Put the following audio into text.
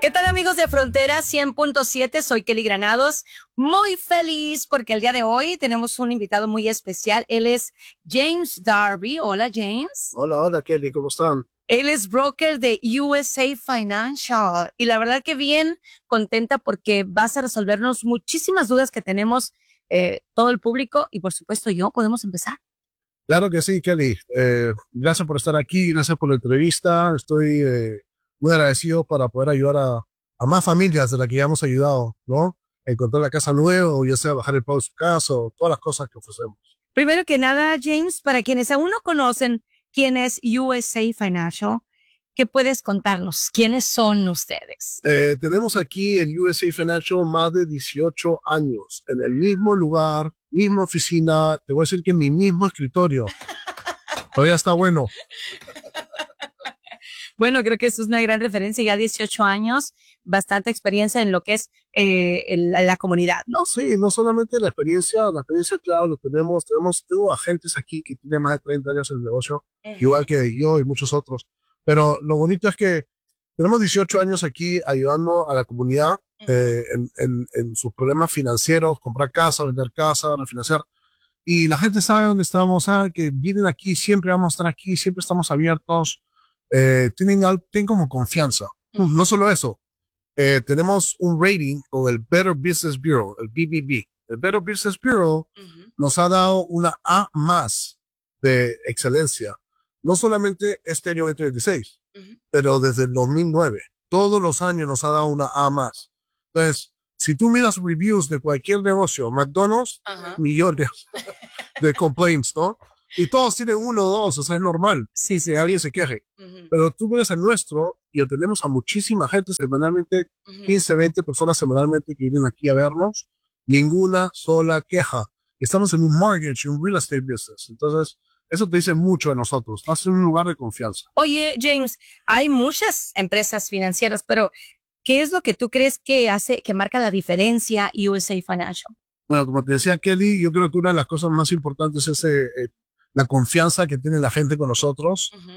¿Qué tal, amigos de Frontera 100.7? Soy Kelly Granados, muy feliz porque el día de hoy tenemos un invitado muy especial. Él es James Darby. Hola, James. Hola, Kelly, ¿cómo están? Él es broker de USA Financial y la verdad que bien contenta porque vas a resolvernos muchísimas dudas que tenemos todo el público y por supuesto yo. ¿Podemos empezar? Claro que sí, Kelly. Gracias por estar aquí, gracias por la entrevista. Estoy muy agradecido para poder ayudar a más familias de las que ya hemos ayudado, ¿no? Encontrar la casa nueva, o ya sea bajar el pago de su casa, o todas las cosas que ofrecemos. Primero que nada, James, para quienes aún no conocen quién es USA Financial, ¿qué puedes contarnos? ¿Quiénes son ustedes? Tenemos aquí en USA Financial más de 18 años, en el mismo lugar, misma oficina, te voy a decir que en mi mismo escritorio. Todavía está bueno. Bueno, creo que eso es una gran referencia, ya 18 años, bastante experiencia en lo que es la comunidad, ¿no? Sí, no solamente la experiencia, claro, lo tengo agentes aquí que tienen más de 30 años en el negocio, igual que yo y muchos otros. Pero lo bonito es que tenemos 18 años aquí ayudando a la comunidad en sus problemas financieros, comprar casa, vender casa, refinanciar. Y la gente sabe dónde estamos, sabe que vienen aquí, siempre vamos a estar aquí, siempre estamos abiertos. Tienen como confianza. No solo eso, tenemos un rating con el Better Business Bureau, el BBB. El Better Business Bureau nos ha dado una A más de excelencia. No solamente este año 2026, pero desde el 2009. Todos los años nos ha dado una A más. Entonces, si tú miras reviews de cualquier negocio, McDonald's, millones de complaints, ¿no? Y todos tienen uno o dos, o sea, es normal. Sí, sí, alguien se queje. Pero tú ves el nuestro y tenemos a muchísima gente semanalmente, 15, 20 personas semanalmente que vienen aquí a vernos. Ninguna sola queja. Estamos en un mortgage, un real estate business. Entonces, eso te dice mucho de nosotros. Estás en un lugar de confianza. Oye, James, hay muchas empresas financieras, pero ¿qué es lo que tú crees que marca la diferencia USA Financial? Bueno, como te decía Kelly, yo creo que una de las cosas más importantes es la confianza que tiene la gente con nosotros.